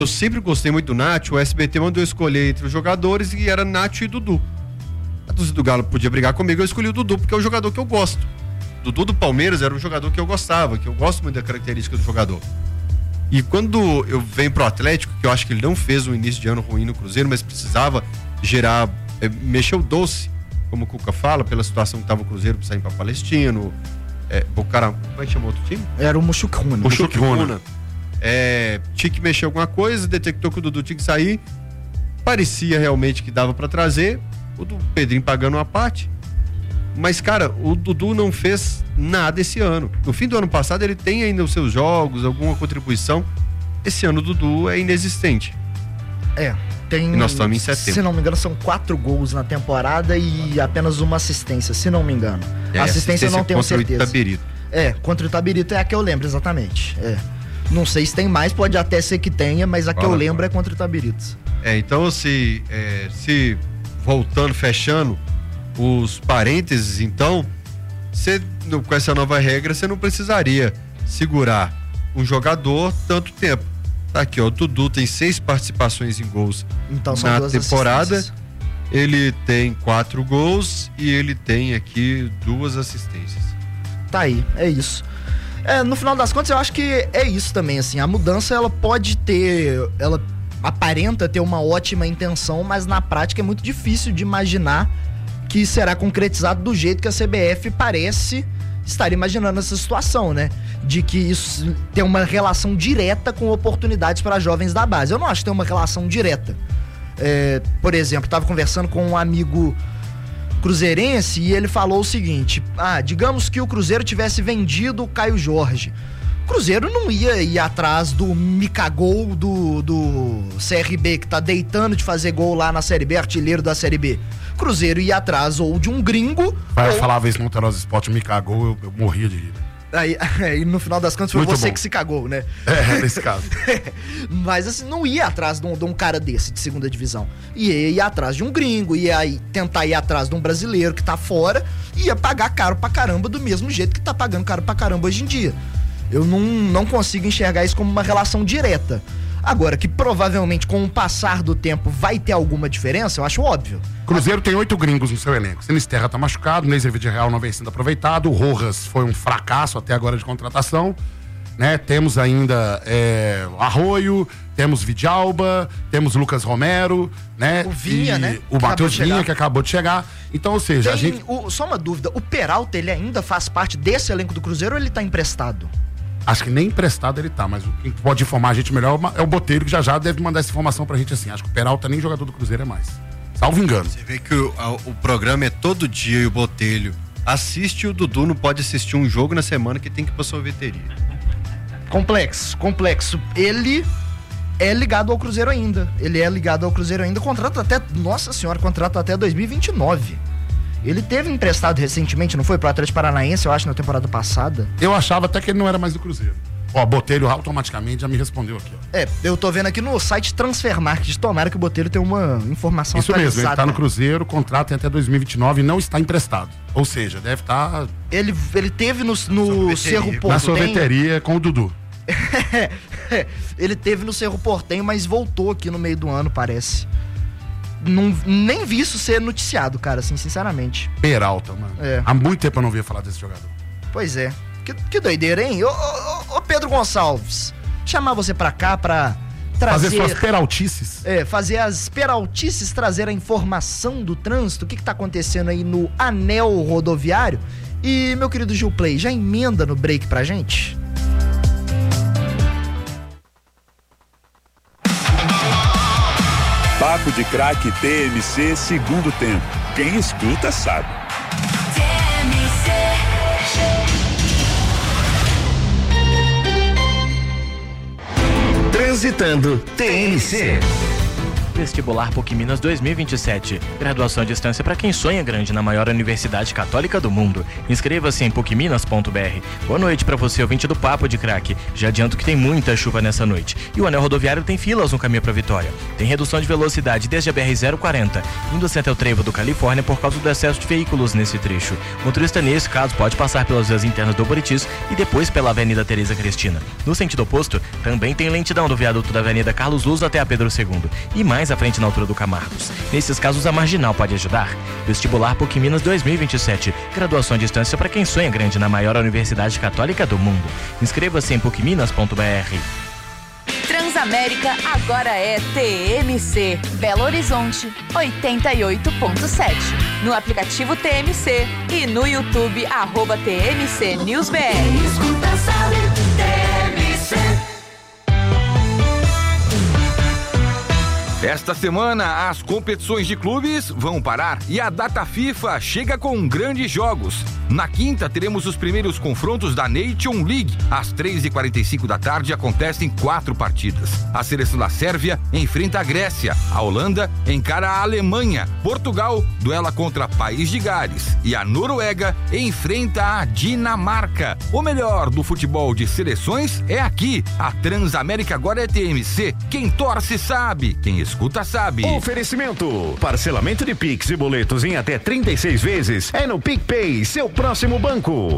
eu sempre gostei muito do Nacho. O SBT mandou eu escolher entre os jogadores e era Nacho e Dudu. A torcida do Galo podia brigar comigo, eu escolhi o Dudu porque é o jogador que eu gosto. Dudu do Palmeiras era um jogador que eu gostava, que eu gosto muito da característica do jogador. E quando eu venho pro Atlético, que eu acho que ele não fez um início de ano ruim no Cruzeiro, mas precisava gerar, mexer o doce, como o Cuca fala, pela situação que tava o Cruzeiro pra sair pra Palestino, Bocará, como é que chamou outro time? Era o Muxucruna. Tinha que mexer alguma coisa, detectou que o Dudu tinha que sair, parecia realmente que dava pra trazer, o do Pedrinho pagando uma parte, mas cara, o Dudu não fez nada esse ano. No fim do ano passado ele tem ainda os seus jogos, alguma contribuição. Esse ano o Dudu é inexistente. Tem, e nós estamos em setembro. Se não me engano, são 4 gols na temporada e apenas uma assistência, se não me engano. Assistência eu não tenho certeza. Contra o Itabirito. Contra o Itabirito é a que eu lembro, exatamente. Não sei se tem mais, pode até ser que tenha, mas a que eu lembro é contra o Itabirito. Então se voltando, fechando os parênteses, então, com essa nova regra, você não precisaria segurar um jogador tanto tempo. Tá aqui, ó, o Dudu tem 6 participações em gols na temporada. Ele tem 4 gols e ele tem aqui 2 assistências. Tá aí, é isso. No final das contas, eu acho que é isso também, assim, a mudança, ela aparenta ter uma ótima intenção, mas na prática é muito difícil de imaginar que será concretizado do jeito que a CBF parece estar imaginando essa situação, né? De que isso tem uma relação direta com oportunidades para jovens da base. Eu não acho que tem uma relação direta. Por exemplo, estava conversando com um amigo cruzeirense e ele falou o seguinte: digamos que o Cruzeiro tivesse vendido o Caio Jorge. O Cruzeiro não ia ir atrás do Micagol do CRB, que tá deitando de fazer gol lá na Série B, artilheiro da Série B. O Cruzeiro ia atrás ou de um gringo. Eu falava isso no Alterosa Esporte, o Micagol, eu morria de rir. Aí no final das contas foi muito você bom. Que se cagou, né? Nesse caso. Mas assim, não ia atrás de um cara desse, de segunda divisão. Ia atrás de um gringo, ia tentar ir atrás de um brasileiro que tá fora, ia pagar caro pra caramba do mesmo jeito que tá pagando caro pra caramba hoje em dia. Eu não consigo enxergar isso como uma relação direta. Agora, que provavelmente com o passar do tempo vai ter alguma diferença, eu acho óbvio. Cruzeiro tem 8 gringos no seu elenco. Sinisterra tá machucado, Neiser Real não vem sendo aproveitado, o Rojas foi um fracasso até agora de contratação, né? Temos ainda Arroio, temos Vidalba, temos Lucas Romero, né? O Vinha, né? O Matheus Vinha, que acabou de chegar. Então, ou seja, só uma dúvida, o Peralta, ele ainda faz parte desse elenco do Cruzeiro ou ele tá emprestado? Acho que nem emprestado ele tá, mas quem pode informar a gente melhor é o Botelho, que já deve mandar essa informação pra gente assim. Acho que o Peralta nem jogador do Cruzeiro é mais. Salvo engano. Você vê que o programa é todo dia e o Botelho assiste, o Dudu não pode assistir um jogo na semana que tem que ir pra sorveteria. Complexo. Ele é ligado ao Cruzeiro ainda. Contrata até 2029. Ele teve emprestado recentemente, não foi? Pro Atlético Paranaense, eu acho, na temporada passada. Eu achava até que ele não era mais do Cruzeiro. Botelho automaticamente já me respondeu aqui, ó. Eu tô vendo aqui no site Transfermarkt. Tomara que o Botelho tenha uma informação isso atualizada. Isso mesmo, ele tá no Cruzeiro, contrato tem até 2029 e não está emprestado. Ou seja, deve estar... Ele teve no Cerro Portenho. Na sorveteria com o Dudu. Ele teve no Cerro Portenho, mas voltou aqui no meio do ano, parece. Nem vi isso ser noticiado, cara, assim, sinceramente. Peralta, mano. Há muito tempo eu não via falar desse jogador. Pois é. Que doideira, hein? Ô Pedro Gonçalves, chamar você pra cá pra trazer... Fazer suas peraltices. Fazer as peraltices, trazer a informação do trânsito, o que tá acontecendo aí no anel rodoviário. E, meu querido Gil Play, já emenda no break pra gente? Papo de Craque TMC, segundo tempo. Quem escuta sabe. Transitando TMC. Vestibular PUC Minas 2027. Graduação à distância para quem sonha grande na maior universidade católica do mundo. Inscreva-se em pucminas.br. Boa noite para você, ouvinte do Papo de Craque. Já adianto que tem muita chuva nessa noite. E o anel rodoviário tem filas no caminho para Vitória. Tem redução de velocidade desde a BR-040, indo até o trevo do Califórnia por causa do excesso de veículos nesse trecho. Motorista, nesse caso, pode passar pelas vias internas do Buritis e depois pela Avenida Tereza Cristina. No sentido oposto, também tem lentidão do viaduto da Avenida Carlos Luz até a Pedro II e mais à frente na altura do Camargos. Nesses casos, a marginal pode ajudar. Vestibular PUC Minas 2027. Graduação à distância para quem sonha grande na maior universidade católica do mundo. Inscreva-se em pucminas.br. Transamérica agora é TMC. Belo Horizonte 88.7. No aplicativo TMC e no YouTube @TMC News BR. Escuta, sabe, TMC. Esta semana, as competições de clubes vão parar e a data FIFA chega com grandes jogos. Na quinta, teremos os primeiros confrontos da Nation League. Às 3h45 da tarde, acontecem 4 partidas. A seleção da Sérvia enfrenta a Grécia. A Holanda encara a Alemanha. Portugal duela contra País de Gales. E a Noruega enfrenta a Dinamarca. O melhor do futebol de seleções é aqui. A Transamérica agora é TMC. Quem torce sabe, quem escuta sabe. Oferecimento: parcelamento de Pix e boletos em até 36 vezes é no PicPay, seu próximo banco.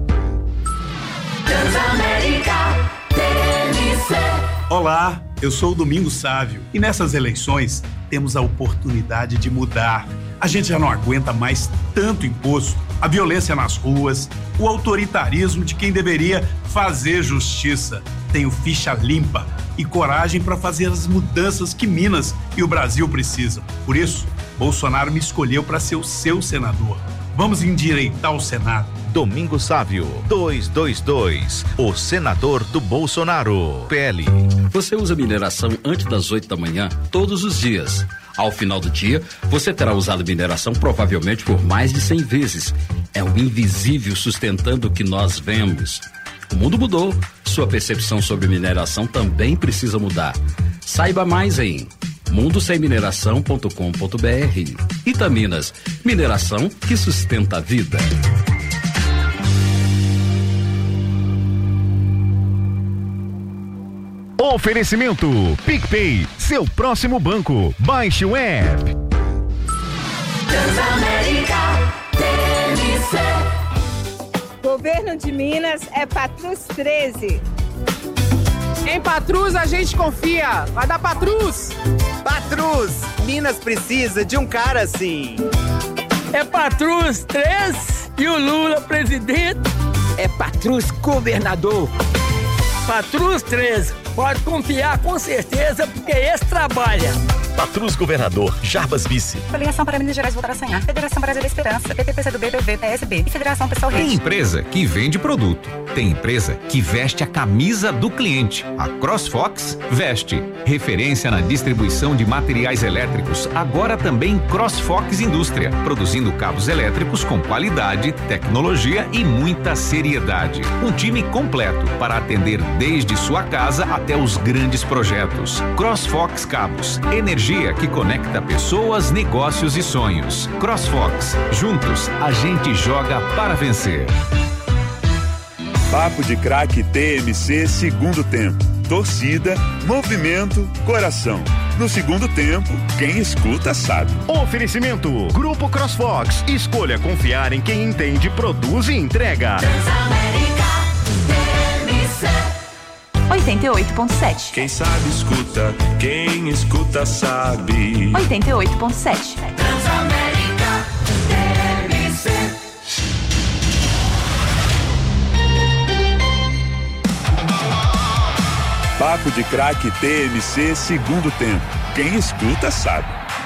Transamérica TMC. Olá, eu sou o Domingos Sávio e nessas eleições temos a oportunidade de mudar. A gente já não aguenta mais tanto imposto, a violência nas ruas, o autoritarismo de quem deveria fazer justiça. Tenho ficha limpa e coragem para fazer as mudanças que Minas e o Brasil precisam. Por isso, Bolsonaro me escolheu para ser o seu senador. Vamos endireitar o Senado. Domingos Sávio, 222, o senador do Bolsonaro. PL. Você usa mineração antes das 8 da manhã, todos os dias. Ao final do dia, você terá usado mineração provavelmente por mais de 100 vezes. É o invisível sustentando o que nós vemos. O mundo mudou. Sua percepção sobre mineração também precisa mudar. Saiba mais em mundosemmineração.com.br. Itaminas, mineração que sustenta a vida. Oferecimento: PicPay, seu próximo banco. Baixe o app. Transamérica TMC. Governo de Minas é Patrus 13. Em Patrus a gente confia. Vai dar Patrus. Patrus, Minas precisa de um cara assim. É Patrus 3 e o Lula presidente. É Patrus governador. Patrus 3, pode confiar com certeza, porque esse trabalha. Patrus governador, Jarbas vice. Coligação para Minas Gerais voltar a sonhar. Federação Brasil da Esperança, PTPC do BBV, PSB e Federação Pessoal Rede. Tem empresa que vende produto. Tem empresa que veste a camisa do cliente. A CrossFox veste. Referência na distribuição de materiais elétricos. Agora também CrossFox Indústria. Produzindo cabos elétricos com qualidade, tecnologia e muita seriedade. Um time completo para atender desde sua casa até os grandes projetos. CrossFox Cabos. Energia que conecta pessoas, negócios e sonhos. CrossFox. Juntos, a gente joga para vencer. Papo de Craque TMC segundo tempo. Torcida, movimento, coração. No segundo tempo, quem escuta sabe. Oferecimento: Grupo CrossFox. Escolha confiar em quem entende, produz e entrega. Transamérica TMC. 88.7. Quem sabe escuta, quem escuta sabe. 88.7. Transamérica TMC. Papo de Craque TMC segundo tempo. Quem escuta sabe.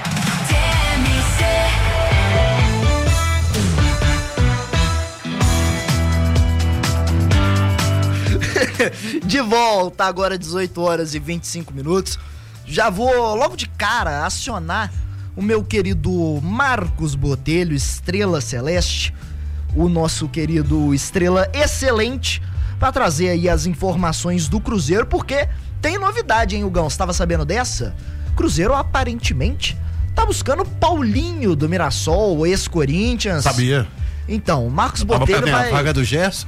De volta, agora 18 horas e 25 minutos. Já vou logo de cara acionar o meu querido Marcos Botelho, Estrela Celeste, o nosso querido Estrela Excelente, para trazer aí as informações do Cruzeiro, porque tem novidade, hein, Hugão? Você estava sabendo dessa? Cruzeiro aparentemente tá buscando Paulinho do Mirassol, o ex-Corinthians. Sabia. Então, o Marcos Botelho vai... a vaga do Gerson?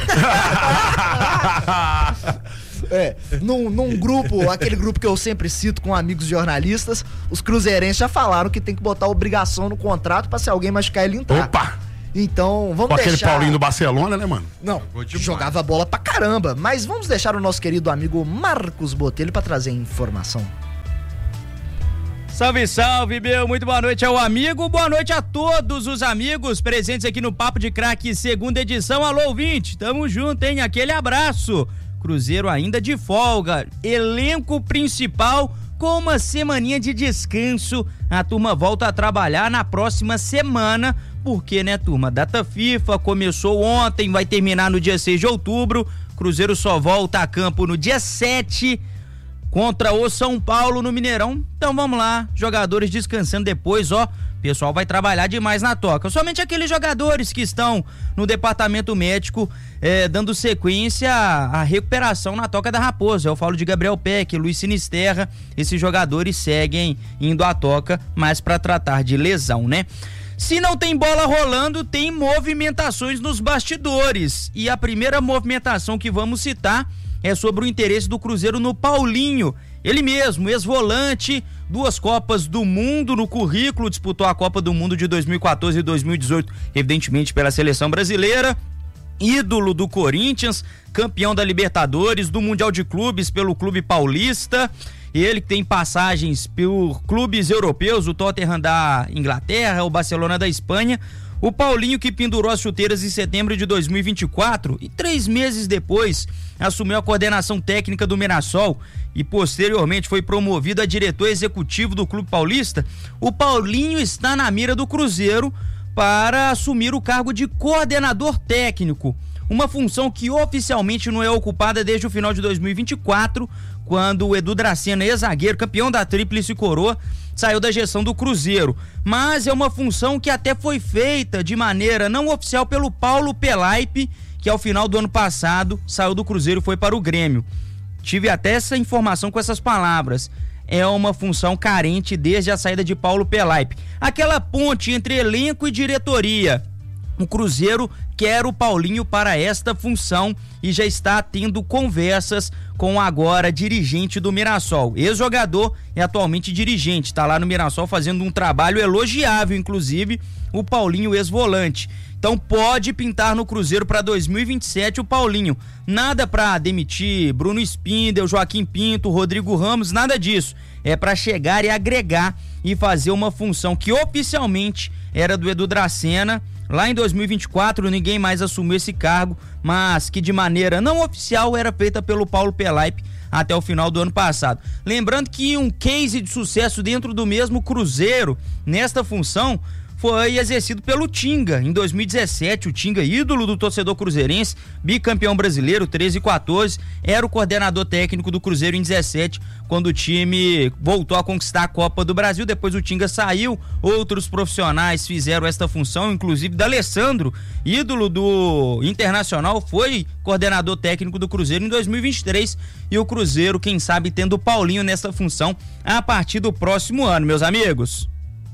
Num grupo, aquele grupo que eu sempre cito com amigos jornalistas, os cruzeirenses já falaram que tem que botar obrigação no contrato pra se alguém machucar ele entrar. Opa! Então, vamos deixar... aquele Paulinho do Barcelona, né, mano? Não, jogava bola pra caramba. Mas vamos deixar o nosso querido amigo Marcos Botelho pra trazer informação. Salve, salve, meu, muito boa noite ao amigo, boa noite a todos os amigos presentes aqui no Papo de Craque, segunda edição. Alô, ouvinte, tamo junto, hein, aquele abraço. Cruzeiro ainda de folga, elenco principal com uma semaninha de descanso. A turma volta a trabalhar na próxima semana, porque, né, turma, data FIFA começou ontem, vai terminar no dia 6 de outubro, Cruzeiro só volta a campo no dia 7 contra o São Paulo no Mineirão. Então vamos lá, jogadores descansando depois, ó, o pessoal vai trabalhar demais na toca. Somente aqueles jogadores que estão no departamento médico dando sequência à recuperação na toca da Raposa. Eu falo de Gabriel Peck, Luiz Sinisterra, esses jogadores seguem indo à toca, mas para tratar de lesão, né? Se não tem bola rolando, tem movimentações nos bastidores. E a primeira movimentação que vamos citar é sobre o interesse do Cruzeiro no Paulinho. Ele mesmo, ex-volante, 2 Copas do Mundo no currículo, disputou a Copa do Mundo de 2014 e 2018, evidentemente pela seleção brasileira, ídolo do Corinthians, campeão da Libertadores, do Mundial de Clubes pelo Clube Paulista. Ele que tem passagens por clubes europeus, o Tottenham da Inglaterra, o Barcelona da Espanha. O Paulinho, que pendurou as chuteiras em setembro de 2024 e 3 meses depois assumiu a coordenação técnica do Mirassol e posteriormente foi promovido a diretor executivo do Clube Paulista. O Paulinho está na mira do Cruzeiro para assumir o cargo de coordenador técnico, uma função que oficialmente não é ocupada desde o final de 2024, quando o Edu Dracena, ex-zagueiro, campeão da Tríplice Coroa, saiu da gestão do Cruzeiro. Mas é uma função que até foi feita de maneira não oficial pelo Paulo Pelaipe, que ao final do ano passado saiu do Cruzeiro e foi para o Grêmio. Tive até essa informação com essas palavras. É uma função carente desde a saída de Paulo Pelaipe. Aquela ponte entre elenco e diretoria. O Cruzeiro quer o Paulinho para esta função e já está tendo conversas com o agora dirigente do Mirassol. Ex-jogador e atualmente dirigente. Está lá no Mirassol fazendo um trabalho elogiável, inclusive, o Paulinho, ex-volante. Então pode pintar no Cruzeiro para 2027 o Paulinho. Nada para demitir Bruno Spindel, Joaquim Pinto, Rodrigo Ramos, nada disso. É para chegar e agregar e fazer uma função que oficialmente era do Edu Dracena. Lá em 2024 ninguém mais assumiu esse cargo, mas que de maneira não oficial era feita pelo Paulo Pelaipe até o final do ano passado. Lembrando que um case de sucesso dentro do mesmo Cruzeiro, nesta função, foi exercido pelo Tinga. Em 2017, o Tinga, ídolo do torcedor cruzeirense, bicampeão brasileiro, 13 e 14, era o coordenador técnico do Cruzeiro em 17, quando o time voltou a conquistar a Copa do Brasil. Depois o Tinga saiu, outros profissionais fizeram esta função, inclusive D'Alessandro, ídolo do Internacional, foi coordenador técnico do Cruzeiro em 2023, e o Cruzeiro, quem sabe, tendo o Paulinho nessa função a partir do próximo ano, meus amigos.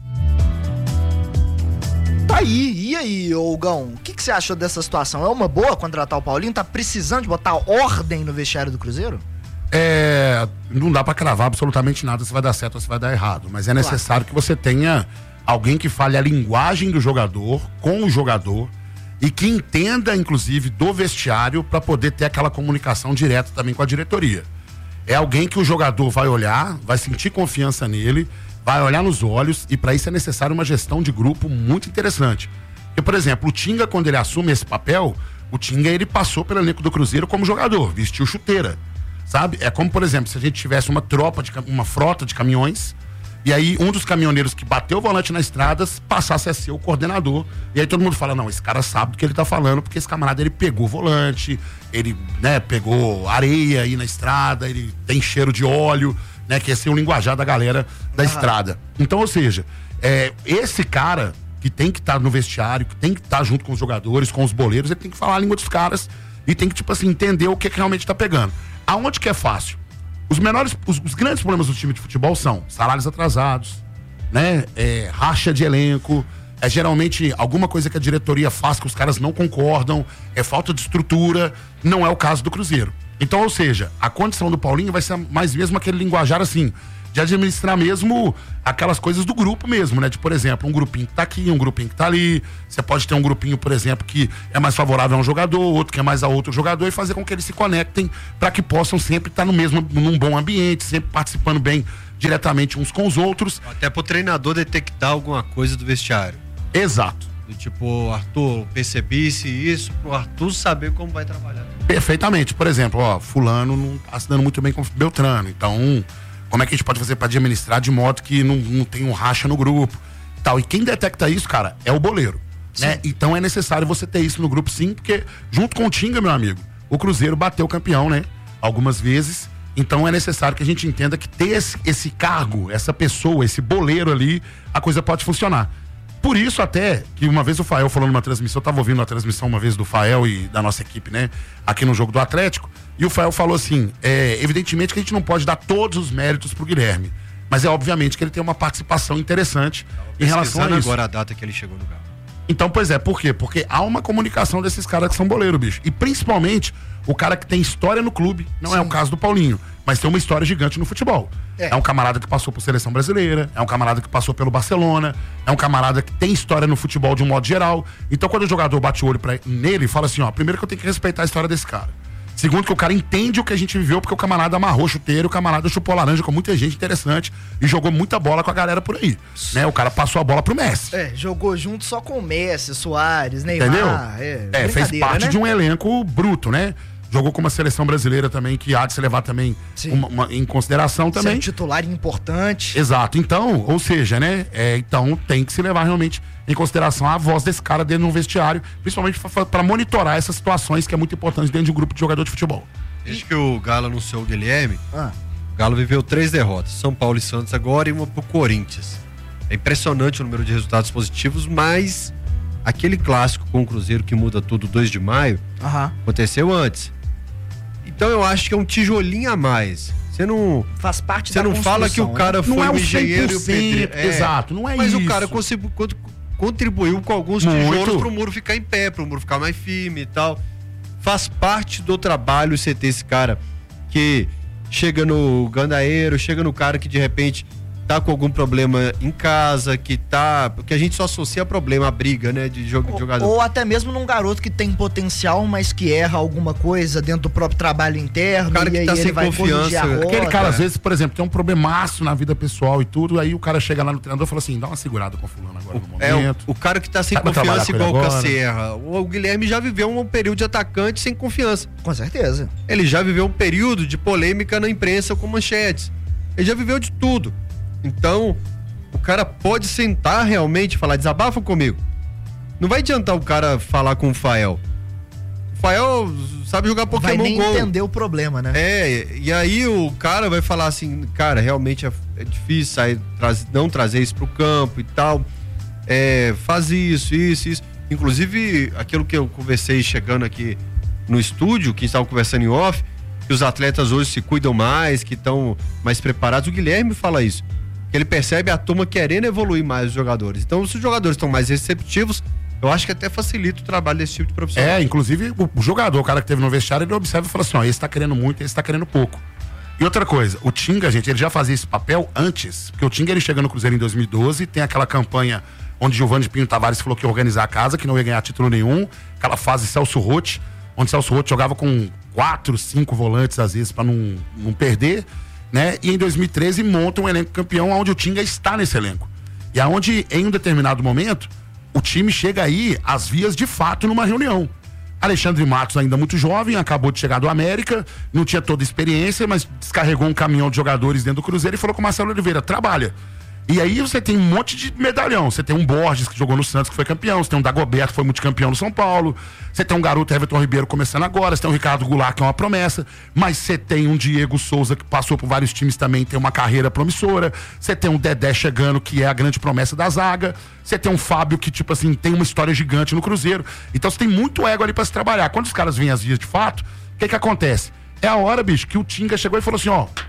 Tá aí, e aí, Gão? O que você achou dessa situação? É uma boa contratar o Paulinho? Tá precisando de botar ordem no vestiário do Cruzeiro? Não dá pra cravar absolutamente nada se vai dar certo ou se vai dar errado, mas é necessário que você tenha alguém que fale a linguagem do jogador, com o jogador, e que entenda, inclusive, do vestiário para poder ter aquela comunicação direta também com a diretoria. É alguém que o jogador vai olhar, vai sentir confiança nele, vai olhar nos olhos, e para isso é necessário uma gestão de grupo muito interessante. Porque, por exemplo, o Tinga, quando ele assume esse papel, o Tinga, ele passou pelo elenco do Cruzeiro como jogador, vestiu chuteira, sabe? É como, por exemplo, se a gente tivesse uma frota de caminhões, e aí um dos caminhoneiros que bateu o volante nas estradas passasse a ser o coordenador, e aí todo mundo fala, não, esse cara sabe do que ele tá falando, porque esse camarada, ele pegou o volante, ele, né, pegou areia aí na estrada, ele tem cheiro de óleo, né, que esse é o linguajar da galera da estrada. Então, ou seja, esse cara que tem que estar no vestiário, que tem que estar junto com os jogadores, com os boleiros, ele tem que falar a língua dos caras e tem que, tipo assim, entender o que realmente tá pegando. Aonde que é fácil? Os grandes problemas do time de futebol são salários atrasados, né? Racha de elenco, geralmente alguma coisa que a diretoria faz que os caras não concordam, falta de estrutura, não é o caso do Cruzeiro. Então, ou seja, a condição do Paulinho vai ser mais mesmo aquele linguajar assim, de administrar mesmo aquelas coisas do grupo mesmo, né? De, por exemplo, um grupinho que tá aqui, um grupinho que tá ali. Você pode ter um grupinho, por exemplo, que é mais favorável a um jogador, outro que é mais a outro jogador, e fazer com que eles se conectem para que possam sempre estar num bom ambiente, sempre participando bem diretamente uns com os outros. Até pro treinador detectar alguma coisa do vestiário. Exato. Do tipo, Arthur, percebi-se isso, pro Arthur saber como vai trabalhar. Perfeitamente. Por exemplo, fulano não tá se dando muito bem com o Beltrano, então como é que a gente pode fazer para administrar de modo que não tem um racha no grupo tal? E quem detecta isso, cara, é o boleiro, né? Então é necessário você ter isso no grupo, sim, porque junto com o Tinga, meu amigo, o Cruzeiro bateu campeão, né? Algumas vezes. Então é necessário que a gente entenda que ter esse cargo, essa pessoa, esse boleiro ali, a coisa pode funcionar. Por isso até que uma vez o Fael falou numa transmissão, eu tava ouvindo a transmissão uma vez do Fael e da nossa equipe, né? Aqui no jogo do Atlético, e o Fael falou assim, evidentemente que a gente não pode dar todos os méritos pro Guilherme, mas é obviamente que ele tem uma participação interessante em relação a isso. Agora a data que ele chegou no Galo. Então, pois é, por quê? Porque há uma comunicação desses caras que são boleiro, bicho. E principalmente o cara que tem história no clube, não é o caso do Paulinho, mas tem uma história gigante no futebol. É um camarada que passou por seleção brasileira, é um camarada que passou pelo Barcelona, é um camarada que tem história no futebol de um modo geral. Então, quando o jogador bate o olho nele, fala assim, primeiro que eu tenho que respeitar a história desse cara. Segundo, que o cara entende o que a gente viveu, porque o camarada amarrou chuteiro, o camarada chupou laranja com muita gente interessante e jogou muita bola com a galera por aí, né? O cara passou a bola pro Messi. Jogou junto só com o Messi, Soares, Neymar. Entendeu? Fez parte, né, de um elenco bruto, né? Jogou com uma seleção brasileira também, que há de se levar também em consideração também. Ser titular importante. Exato. Então, ou seja, né? Então tem que se levar realmente em consideração a voz desse cara dentro de um vestiário, principalmente para monitorar essas situações que é muito importante dentro de um grupo de jogador de futebol. Desde que o Galo anunciou o Guilherme, o Galo viveu 3 derrotas, São Paulo e Santos agora e uma pro Corinthians. É impressionante o número de resultados positivos, mas aquele clássico com o Cruzeiro que muda tudo 2 de maio, aconteceu antes. Então eu acho que é um tijolinho a mais. Você não faz parte da construção. Você não fala que o cara foi o engenheiro e o pedreiro. Exato, não é mas isso. Mas o cara contribuiu com alguns tijolos pro muro ficar em pé, pro muro ficar mais firme e tal. Faz parte do trabalho você ter esse cara que chega no gandaeiro, chega no cara que de repente tá com algum problema em casa, porque a gente só associa problema, a briga, né, de jogador. Ou até mesmo num garoto que tem potencial, mas que erra alguma coisa dentro do próprio trabalho interno. O cara que tá sem confiança. Aquele cara, às vezes, por exemplo, tem um problemaço na vida pessoal e tudo, aí o cara chega lá no treinador e fala assim, dá uma segurada com o fulano agora no momento. O cara que tá sem confiança igual o Casserra. O Guilherme já viveu um período de atacante sem confiança. Com certeza. Ele já viveu um período de polêmica na imprensa com manchetes. Ele já viveu de tudo. Então, o cara pode sentar realmente e falar, desabafa comigo. Não vai adiantar o cara falar com o Fael. O Fael sabe jogar Pokémon Go. Vai nem entender o problema, né? E aí o cara vai falar assim, cara, realmente é difícil não trazer isso pro campo e tal. Faz isso. Inclusive, aquilo que eu conversei chegando aqui no estúdio, que estava conversando em off, que os atletas hoje se cuidam mais, que estão mais preparados. O Guilherme fala isso. Que ele percebe a turma querendo evoluir mais os jogadores. Então, se os jogadores estão mais receptivos, eu acho que até facilita o trabalho desse tipo de profissional. Inclusive o jogador, o cara que teve no vestiário, ele observa e fala assim, esse tá querendo muito, esse tá querendo pouco. E outra coisa, o Tinga, gente, ele já fazia esse papel antes, porque o Tinga, ele chega no Cruzeiro em 2012, tem aquela campanha onde Giovanni Pinho Tavares falou que ia organizar a casa, que não ia ganhar título nenhum, aquela fase Celso Roth, onde Celso Roth jogava com 4, 5 volantes, às vezes, pra não perder, né? E em 2013 monta um elenco campeão onde o Tinga está nesse elenco. E aonde, em um determinado momento, o time chega aí às vias de fato numa reunião. Alexandre Matos, ainda muito jovem, acabou de chegar do América, não tinha toda a experiência, mas descarregou um caminhão de jogadores dentro do Cruzeiro e falou com o Marcelo Oliveira, trabalha. E aí você tem um monte de medalhão. Você tem um Borges, que jogou no Santos, que foi campeão. Você tem um Dagoberto, que foi multicampeão no São Paulo. Você tem um garoto, Everton Ribeiro, começando agora. Você tem um Ricardo Goulart, que é uma promessa. Mas você tem um Diego Souza, que passou por vários times também, tem uma carreira promissora. Você tem um Dedé chegando, que é a grande promessa da zaga. Você tem um Fábio, que, tipo assim, tem uma história gigante no Cruzeiro. Então você tem muito ego ali pra se trabalhar. Quando os caras vêm às vias de fato, o que acontece? É a hora, bicho, que o Tinga chegou e falou assim,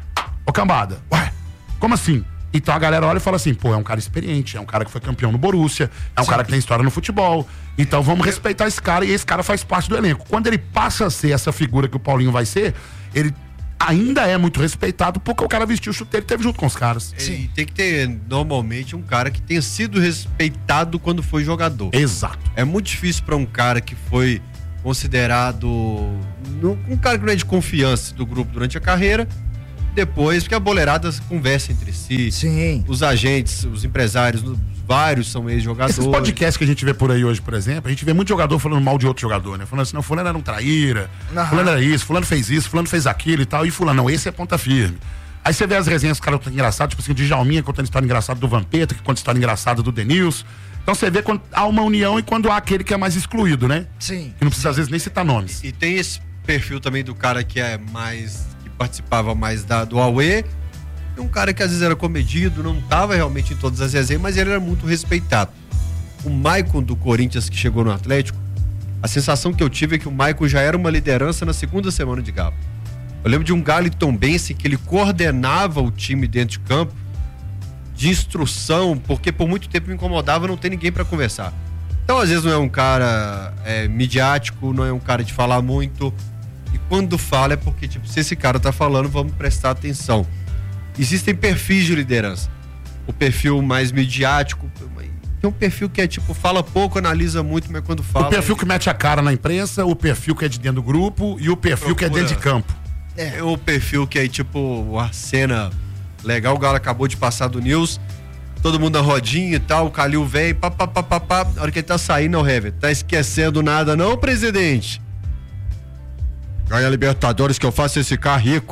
Ô, cambada, ué, como assim? Então a galera olha e fala assim, pô, é um cara experiente, é um cara que foi campeão no Borussia, é um cara que tem história no futebol, então vamos respeitar esse cara, e esse cara faz parte do elenco. Quando ele passa a ser essa figura que o Paulinho vai ser, ele ainda é muito respeitado porque o cara vestiu o chuteiro e teve junto com os caras. E tem que ter, normalmente, um cara que tenha sido respeitado quando foi jogador. Exato. É muito difícil pra um cara que foi considerado um cara que não é de confiança do grupo durante a carreira, depois, porque a boleirada conversa entre si. Sim. Os agentes, os empresários, vários são ex-jogadores. Esses podcasts que a gente vê por aí hoje, por exemplo, a gente vê muito jogador falando mal de outro jogador, né? Falando assim, não, fulano era um traíra, fulano era isso, fulano fez aquilo e tal, e fulano, não, esse é ponta firme. Aí você vê as resenhas, os caras contando engraçado, tipo assim, de Djalminha contando história engraçada do Vampeta, que conta história engraçada do Denilson. Então você vê quando há uma união e quando há aquele que é mais excluído, né? Sim. Que não precisa, às vezes, nem citar nomes. E tem esse perfil também do cara que é mais, que participava mais do Aue, um cara que às vezes era comedido, não estava realmente em todas as resenhas, mas ele era muito respeitado. O Maicon do Corinthians, que chegou no Atlético, a sensação que eu tive é que o Maicon já era uma liderança na segunda semana de Galo. Eu lembro de um Galo Tombense que ele coordenava o time dentro de campo, de instrução, porque por muito tempo me incomodava não ter ninguém para conversar. Então às vezes não é um cara midiático, não é um cara de falar muito, e quando fala é porque, tipo, se esse cara tá falando, vamos prestar atenção. Existem perfis de liderança. O perfil mais midiático, tem um perfil que é tipo, fala pouco, analisa muito, mas quando fala... O perfil que mete a cara na imprensa, o perfil que é de dentro do grupo e o perfil que é dentro de campo. É o perfil que é tipo, a cena legal, o Galo acabou de passar do News, todo mundo na rodinha e tal, o Calil vem, pá, a hora que ele tá saindo, o Hever, tá esquecendo nada não, presidente? Ganha Libertadores que eu faço esse ficar rico.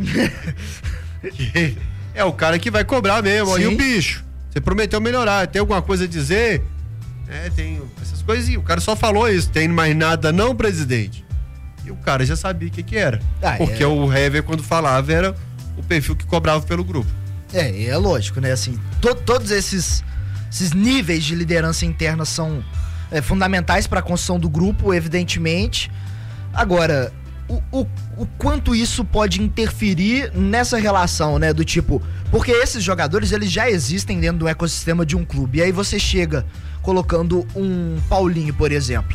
É o cara que vai cobrar mesmo. Aí o bicho, você prometeu melhorar, tem alguma coisa a dizer? Tem essas coisinhas. O cara só falou isso, tem mais nada não, presidente? E o cara já sabia o que era. Porque o Hever, quando falava, era o perfil que cobrava pelo grupo. É lógico, né? Assim, todos esses níveis de liderança interna são fundamentais para a construção do grupo, evidentemente. Agora, o quanto isso pode interferir nessa relação, né? Do tipo, porque esses jogadores, eles já existem dentro do ecossistema de um clube. E aí você chega colocando um Paulinho, por exemplo.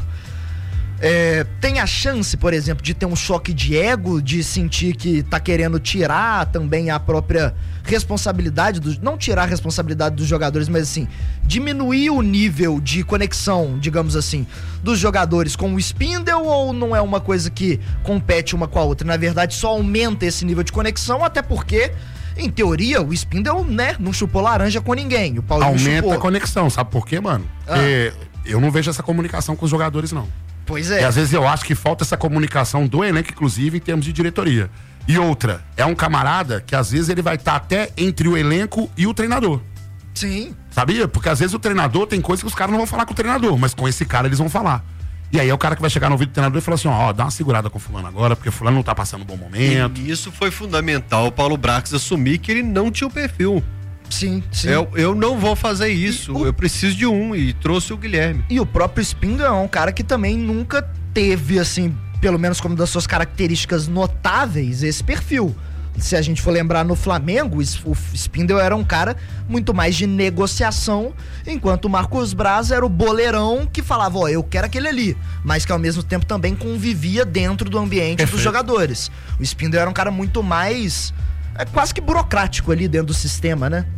Tem a chance, por exemplo, de ter um choque de ego, de sentir que tá querendo tirar também a própria responsabilidade, não tirar a responsabilidade dos jogadores, mas assim, diminuir o nível de conexão, digamos assim, dos jogadores com o Spindle, ou não é uma coisa que compete uma com a outra? Na verdade, só aumenta esse nível de conexão, até porque, em teoria, o Spindle, né, não chupou laranja com ninguém. O Paulinho aumenta chupou. a conexão, sabe por quê, mano? Porque eu não vejo essa comunicação com os jogadores, não. Pois é. E às vezes eu acho que falta essa comunicação do elenco, inclusive, em termos de diretoria. E outra, é um camarada que às vezes ele vai estar até entre o elenco e o treinador. Sim. Sabia? Porque às vezes o treinador tem coisas que os caras não vão falar com o treinador, mas com esse cara eles vão falar. E aí é o cara que vai chegar no ouvido do treinador e falar assim, dá uma segurada com o fulano agora, porque o fulano não tá passando um bom momento. E isso foi fundamental o Paulo Brax assumir que ele não tinha o perfil. Sim. Eu não vou fazer isso, eu preciso de um, e trouxe o Guilherme. E o próprio Spindle é um cara que também nunca teve, assim, pelo menos como das suas características notáveis, esse perfil. Se a gente for lembrar no Flamengo, o Spindle era um cara muito mais de negociação, enquanto o Marcos Braz era o boleirão que falava, eu quero aquele ali, mas que ao mesmo tempo também convivia dentro do ambiente dos jogadores. O Spindle era um cara muito mais, quase que burocrático ali dentro do sistema, né?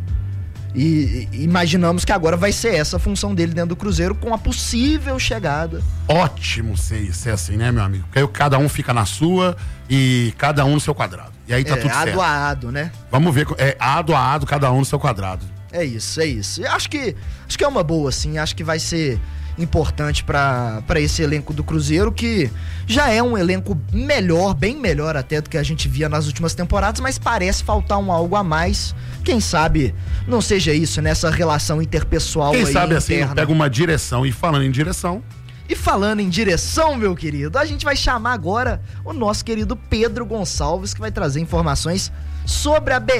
E imaginamos que agora vai ser essa a função dele dentro do Cruzeiro, com a possível chegada. Ótimo ser assim, né, meu amigo? Porque aí cada um fica na sua e cada um no seu quadrado. E aí tá tudo certo. Ado a ado, né? Vamos ver, ado a ado, cada um no seu quadrado. É isso. Acho que é uma boa, assim. Acho que vai ser importante pra esse elenco do Cruzeiro, que já é um elenco melhor, bem melhor até do que a gente via nas últimas temporadas, mas parece faltar algo a mais. Quem sabe não seja isso, nessa relação interpessoal aí. Quem sabe interna. assim, pega uma direção, e falando em direção... E falando em direção, meu querido, a gente vai chamar agora o nosso querido Pedro Gonçalves, que vai trazer informações sobre a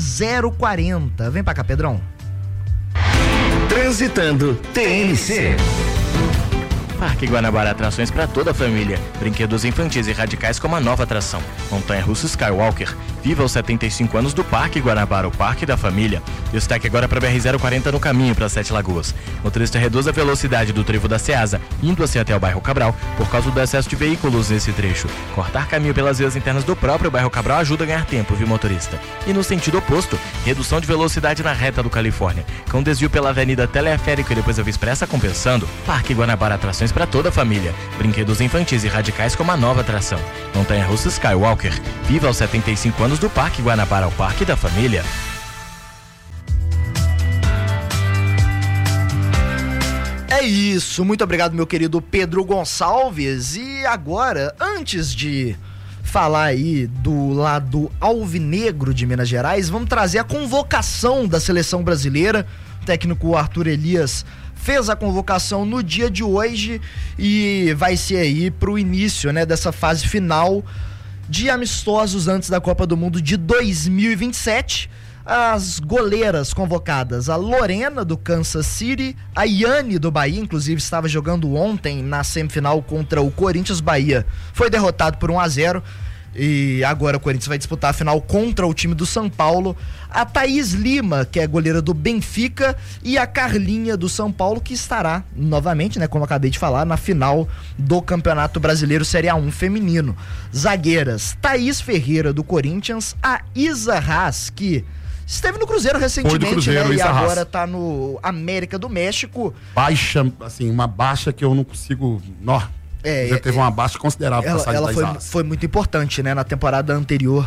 BR-040. Vem pra cá, Pedrão. Transitando TNC. Parque Guanabara, atrações para toda a família. Brinquedos infantis e radicais com uma nova atração. Montanha-russa Skywalker. Viva os 75 anos do Parque Guanabara, o parque da família. Destaque agora para BR-040 no caminho para Sete Lagoas. Motorista reduz a velocidade do trevo da Ceasa, indo assim até o bairro Cabral, por causa do excesso de veículos nesse trecho. Cortar caminho pelas vias internas do próprio bairro Cabral ajuda a ganhar tempo, viu, motorista? E no sentido oposto, redução de velocidade na reta do Califórnia. Com desvio pela Avenida Teleférico e depois a Via Expressa compensando, Parque Guanabara, atrações para toda a família. Brinquedos infantis e radicais com uma nova atração. Montanha-russa Skywalker. Viva os 75 anos do Parque Guanabara, o parque da família. É isso, muito obrigado, meu querido Pedro Gonçalves. E agora, antes de falar aí do lado alvinegro de Minas Gerais, vamos trazer a convocação da seleção brasileira. O técnico Arthur Elias fez a convocação no dia de hoje e vai ser aí pro início, né, dessa fase final de amistosos antes da Copa do Mundo de 2027. As goleiras convocadas: a Lorena do Kansas City, a Yane do Bahia, inclusive estava jogando ontem na semifinal contra o Corinthians. Bahia foi derrotado por 1-0 e agora o Corinthians vai disputar a final contra o time do São Paulo. A Thaís Lima, que é goleira do Benfica, e a Carlinha do São Paulo, que estará novamente, né, como eu acabei de falar, na final do Campeonato Brasileiro Série A1 feminino. Zagueiras: Thaís Ferreira do Corinthians, a Isa Haas, que esteve no Cruzeiro recentemente, Cruzeiro, né? E agora tá no América do México. Baixa, assim, uma baixa que eu não consigo... Já teve uma baixa considerável. Ela foi muito importante, né, na temporada anterior.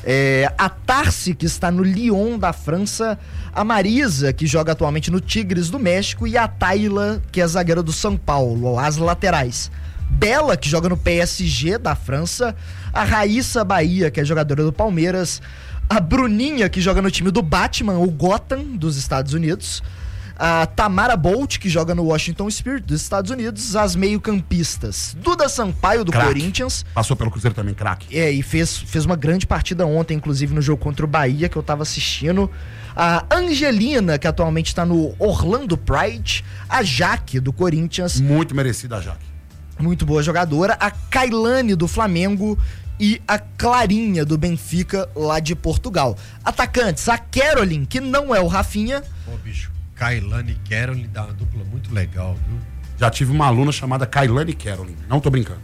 A Tarsi, que está no Lyon da França, a Marisa, que joga atualmente no Tigres do México, e a Tayla, que é zagueira do São Paulo, as laterais. Bela, que joga no PSG da França, a Raíssa Bahia, que é jogadora do Palmeiras, a Bruninha, que joga no time do Batman, o Gotham, dos Estados Unidos, a Tamara Bolt, que joga no Washington Spirit, dos Estados Unidos, as meio-campistas: Duda Sampaio, do Corinthians. Passou pelo Cruzeiro também, craque. E fez uma grande partida ontem, inclusive no jogo contra o Bahia, que eu tava assistindo. A Angelina, que atualmente está no Orlando Pride. A Jaque, do Corinthians. Muito merecida a Jaque. Muito boa jogadora. A Kailane, do Flamengo. E a Clarinha, do Benfica, lá de Portugal. Atacantes: a Caroline, que não é o Rafinha. Pô, bicho, Kailane e Caroline dá uma dupla muito legal, viu? Já tive uma aluna chamada Kailane Caroline, não tô brincando.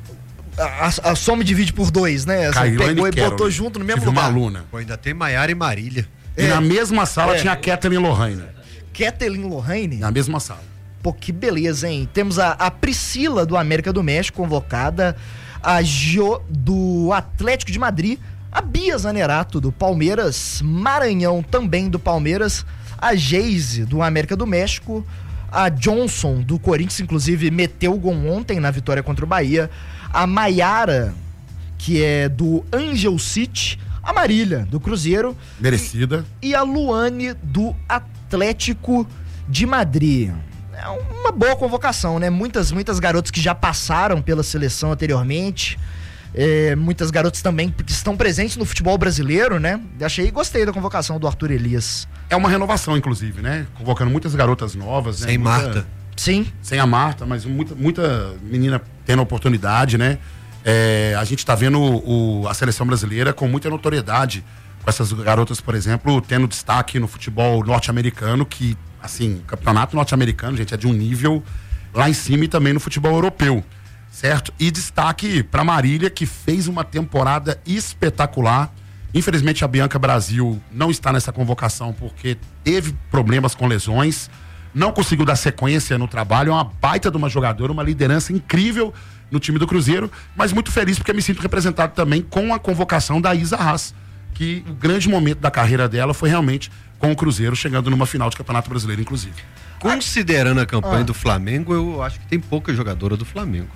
A soma divide por 2, né? Você pegou e botou junto no mesmo lugar. Uma aluna. Pô, ainda tem Maiara e Marília. E na mesma sala tinha a Kathleen Lohane. Kathleen Lohane? Na mesma sala. Pô, que beleza, hein? Temos a Priscila, do América do México, convocada. A Jo, do Atlético de Madrid. A Bia Zanerato, do Palmeiras. Maranhão, também do Palmeiras. A Geise, do América do México. A Johnson, do Corinthians, inclusive meteu o gol ontem na vitória contra o Bahia. A Maiara, que é do Angel City. A Marília, do Cruzeiro. Merecida. E a Luane, do Atlético de Madrid. É uma boa convocação, né? Muitas garotas que já passaram pela seleção anteriormente. Muitas garotas também que estão presentes no futebol brasileiro, né? Gostei da convocação do Arthur Elias. É uma renovação, inclusive, né? Convocando muitas garotas novas. Sem Marta. Sim. Sem a Marta, mas muita menina tendo oportunidade, né? A gente tá vendo a seleção brasileira com muita notoriedade. Com essas garotas, por exemplo, tendo destaque no futebol norte-americano, que, assim, o campeonato norte-americano, gente, é de um nível lá em cima, e também no futebol europeu, certo? E destaque para Marília, que fez uma temporada espetacular. Infelizmente a Bianca Brasil não está nessa convocação porque teve problemas com lesões, não conseguiu dar sequência no trabalho. É uma baita de uma jogadora, uma liderança incrível no time do Cruzeiro, mas muito feliz porque me sinto representado também com a convocação da Isa Haas, que o grande momento da carreira dela foi realmente com o Cruzeiro, chegando numa final de Campeonato Brasileiro, inclusive. Considerando a campanha do Flamengo, eu acho que tem pouca jogadora do Flamengo.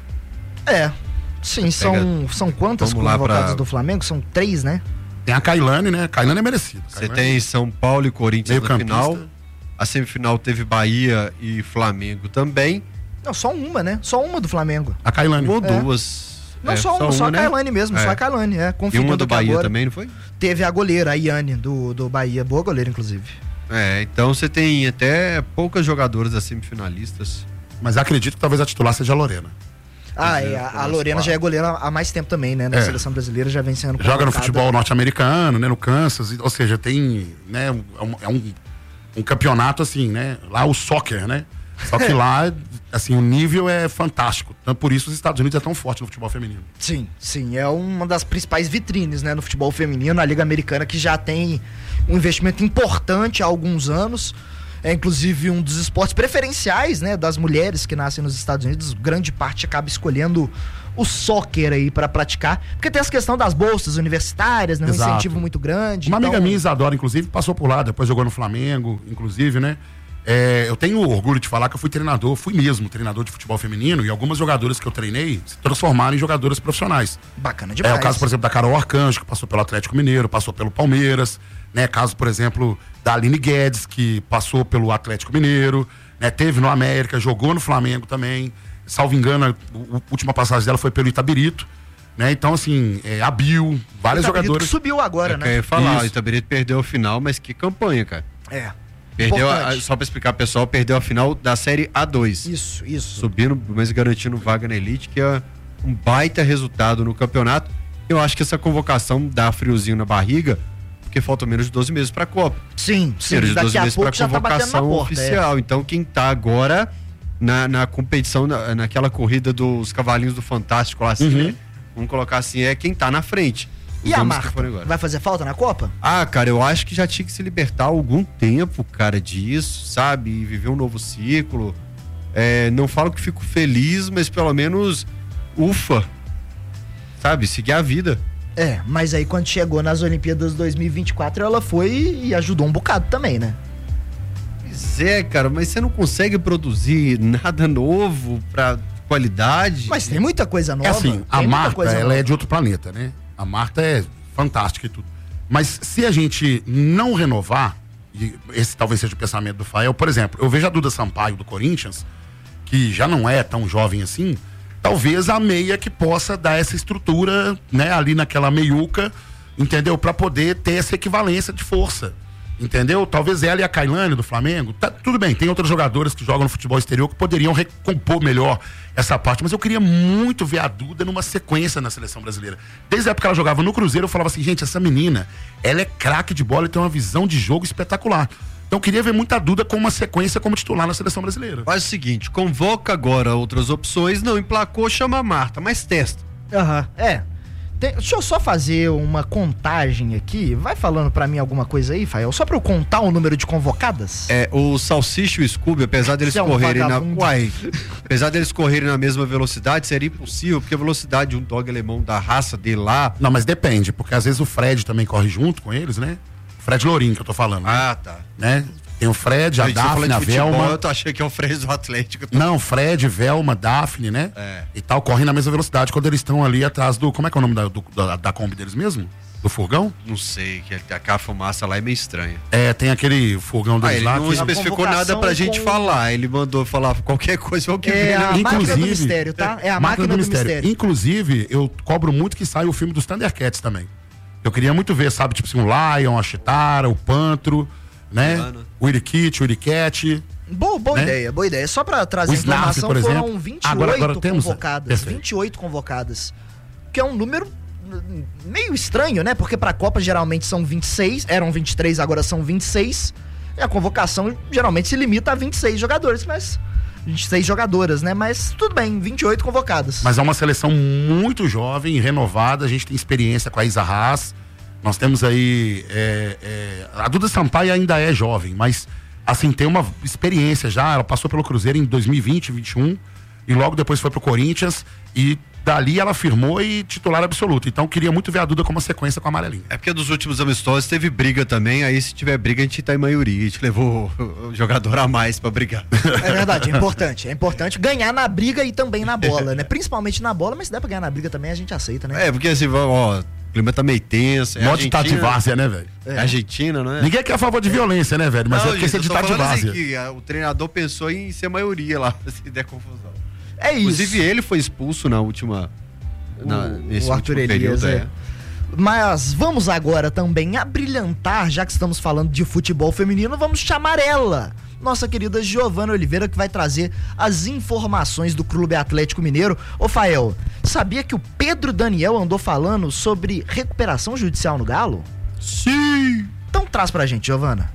Sim, são quantas convocadas do Flamengo? São 3, né? Tem a Kailane, né? A Kailane é merecida. Você tem São Paulo e Corinthians na final. A semifinal teve Bahia e Flamengo também. Não, só uma, né? Só uma do Flamengo. A Kailane. Ou duas. Não, só a Kailane mesmo, só a Kailane, E uma do Bahia agora também, não foi? Teve a goleira, a Yane, do Bahia. Boa goleira, inclusive. Então você tem até poucas jogadoras das semifinalistas. Mas acredito que talvez a titular seja a Lorena. A Lorena já é goleira há mais tempo também, né? Na seleção brasileira já vem sendo joga no futebol norte-americano, né? No Kansas, ou seja, tem, né? Um campeonato assim, né? Lá o soccer, né? Só que lá, assim, o nível é fantástico. Então, por isso os Estados Unidos é tão forte no futebol feminino. Sim, é uma das principais vitrines, né? No futebol feminino, a Liga Americana, que já tem um investimento importante há alguns anos. É inclusive um dos esportes preferenciais, né, das mulheres que nascem nos Estados Unidos. Grande parte acaba escolhendo o soccer aí pra praticar, porque tem essa questão das bolsas universitárias, né, um incentivo muito grande. Uma amiga minha, Isadora, inclusive, passou por lá, depois jogou no Flamengo, inclusive, né? Eu tenho orgulho de falar que eu fui mesmo treinador de futebol feminino, e algumas jogadoras que eu treinei se transformaram em jogadoras profissionais. Bacana demais. O caso, por exemplo, da Carol Arcanjo, que passou pelo Atlético Mineiro, passou pelo Palmeiras, né? Caso, por exemplo, da Aline Guedes, que passou pelo Atlético Mineiro, né? Teve no América, jogou no Flamengo também. Salvo engano, a última passagem dela foi pelo Itabirito, né? Então, assim, a Bill, várias jogadoras. Que subiu agora, né? Eu ia falar, o Itabirito perdeu a final, mas que campanha, cara. Perdeu, só pra explicar, pessoal, perdeu a final da Série A2. Isso. Subindo, mas garantindo vaga na Elite, que é um baita resultado no campeonato. Eu acho que essa convocação dá friozinho na barriga, porque faltam menos de 12 meses pra Copa. Sim. Menos de 12 daqui a meses pouco pra já tá batendo na porta. oficial. Então, quem tá agora na competição, naquela corrida dos cavalinhos do Fantástico lá, assim, né? Vamos colocar assim, é quem tá na frente. E a Marta? Vai fazer falta na Copa? Cara, eu acho que já tinha que se libertar há algum tempo, cara, disso, sabe? E viver um novo ciclo. Não falo que fico feliz, mas pelo menos ufa, sabe? Seguir a vida. Mas aí quando chegou nas Olimpíadas 2024, ela foi e ajudou um bocado também, né? Pois é, cara, mas você não consegue produzir nada novo pra qualidade? Mas tem muita coisa nova. Assim, a Marta, ela é de outro planeta, né? A Marta é fantástica e tudo. Mas se a gente não renovar, e esse talvez seja o pensamento do Fael, por exemplo, eu vejo a Duda Sampaio do Corinthians, que já não é tão jovem assim, talvez a meia que possa dar essa estrutura, né, ali naquela meiuca, entendeu? Pra poder ter essa equivalência de força, entendeu? Talvez ela e a Kailane do Flamengo, tudo bem, tem outros jogadores que jogam no futebol exterior que poderiam recompor melhor essa parte, mas eu queria muito ver a Duda numa sequência na seleção brasileira. Desde a época que ela jogava no Cruzeiro, eu falava assim, gente, essa menina, ela é craque de bola e tem uma visão de jogo espetacular. Então eu queria ver muita Duda com uma sequência como titular na seleção brasileira. Faz o seguinte, convoca agora outras opções, não emplacou, chama a Marta, mas testa. Deixa eu só fazer uma contagem aqui. Vai falando pra mim alguma coisa aí, Fael? Só pra eu contar o número de convocadas? O Salsicha e o Scooby, apesar deles correrem apesar deles correrem na mesma velocidade, seria impossível, porque a velocidade de um dog alemão da raça dele lá... Não, mas depende, porque às vezes o Fred também corre junto com eles, né? Fred Lourinho que eu tô falando. Tá. Né? Tem o Fred, a Daphne, a Velma. Eu tô achando que é o Fred do Atlético. Não, Fred, Velma, Daphne, né? E tal, correm na mesma velocidade quando eles estão ali atrás do... Como é que é o nome da Kombi deles mesmo? Do furgão? Não sei, que aquela fumaça lá é meio estranha. Tem aquele furgão deles lá. Ele não especificou nada pra gente falar. Ele mandou falar qualquer coisa. A máquina do mistério, tá? É a máquina do mistério. Inclusive, eu cobro muito que saia o filme dos Thundercats também. Eu queria muito ver, sabe, tipo assim, o Lion, a Chitara, o Pantro, né? O Irikit, o Iricat. Boa ideia. Só pra trazer informação, por exemplo. Foram 28 convocadas. 28 convocadas. Que é um número meio estranho, né? Porque pra Copa geralmente são 26, eram 23, agora são 26. E a convocação geralmente se limita a 26 jogadores, mas... 26 jogadoras, né? Mas tudo bem, 28 convocadas. Mas é uma seleção muito jovem, renovada. A gente tem experiência com a Isa Haas. Nós temos aí... a Duda Sampaio ainda é jovem, mas assim, tem uma experiência já. Ela passou pelo Cruzeiro em 2020, 2021 e logo depois foi pro Corinthians e dali ela firmou e titular absoluto. Então queria muito ver a Duda como uma sequência com a amarelinha. É porque dos últimos amistosos teve briga também, aí se tiver briga a gente tá em maioria, a gente levou o jogador a mais pra brigar. É verdade, é importante ganhar na briga e também na bola, né? Principalmente na bola, mas se der pra ganhar na briga também a gente aceita, né? Porque assim, o clima tá meio tenso. Modo de Tativárzea, né, velho? Argentina, não é? Ninguém quer a favor de violência, né, velho? Mas é porque você é de Tativárzea. Assim, o treinador pensou em ser maioria lá, se der confusão. É isso. Inclusive ele foi expulso na última... nesse o Arthur último Elias, período, Mas vamos agora também abrilhantar, já que estamos falando de futebol feminino, vamos chamar ela, nossa querida Giovana Oliveira, que vai trazer as informações do Clube Atlético Mineiro. Ô Fael, sabia que o Pedro Daniel andou falando sobre recuperação judicial no Galo? Sim! Então traz pra gente, Giovana.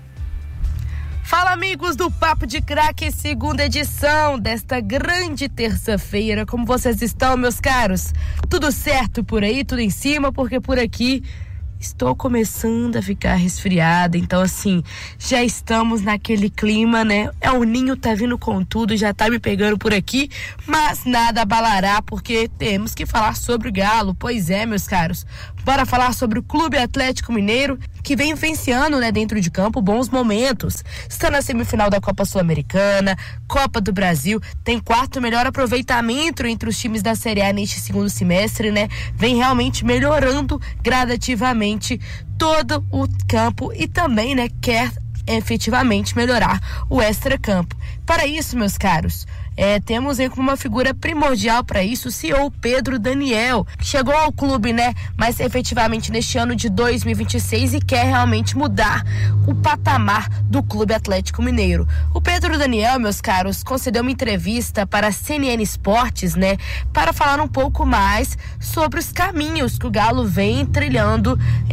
Fala, amigos do Papo de Craque, segunda edição desta grande terça-feira. Como vocês estão, meus caros? Tudo certo por aí, tudo em cima, porque por aqui estou começando a ficar resfriada, então assim, já estamos naquele clima, né? O Ninho tá vindo com tudo, já tá me pegando por aqui, mas nada abalará, porque temos que falar sobre o Galo. Pois é, meus caros, bora falar sobre o Clube Atlético Mineiro, que vem vivenciando, né, dentro de campo, bons momentos. Está na semifinal da Copa Sul-Americana, Copa do Brasil, tem quarto melhor aproveitamento entre os times da Série A neste segundo semestre, né? Vem realmente melhorando gradativamente todo o campo e também, né, quer efetivamente melhorar o extracampo. Para isso, meus caros, temos aí como uma figura primordial para isso o CEO Pedro Daniel, que chegou ao clube, né, mas efetivamente neste ano de 2026 e quer realmente mudar o patamar do Clube Atlético Mineiro. O Pedro Daniel, meus caros, concedeu uma entrevista para a CNN Esportes, né, para falar um pouco mais sobre os caminhos que o Galo vem trilhando